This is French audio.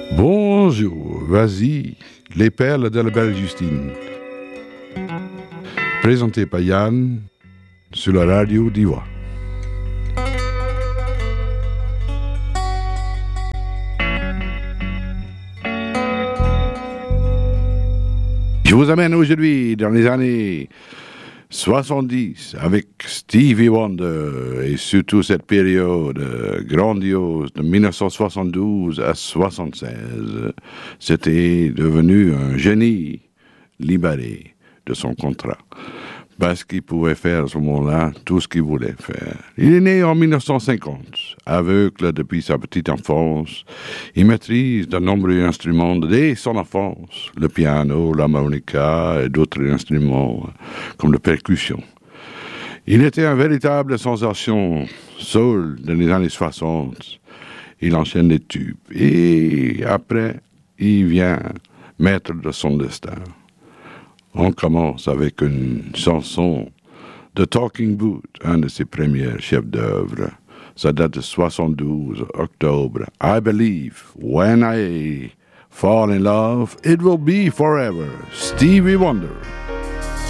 Bonjour, vas-y, les perles de la belle Justine. Présenté par Yann sur la radio d'Ivoire. Je vous amène aujourd'hui dans les années 70 avec Stevie Wonder et surtout cette période grandiose de 1972 à 1976. C'était devenu un génie libéré de son contrat parce qu'il pouvait faire à ce moment-là tout ce qu'il voulait faire. Il est né en 1950, aveugle depuis sa petite enfance. Il maîtrise de nombreux instruments dès son enfance, le piano, l'harmonica et d'autres instruments comme la percussion. Il était une véritable sensation soul dans les années 60. Il enchaîne les tubes et après, il vient maître de son destin. On commence avec une chanson de Talking Boot, un de ses premiers chefs-d'œuvre. Ça date de 72 octobre. I believe when I fall in love, it will be forever. Stevie Wonder.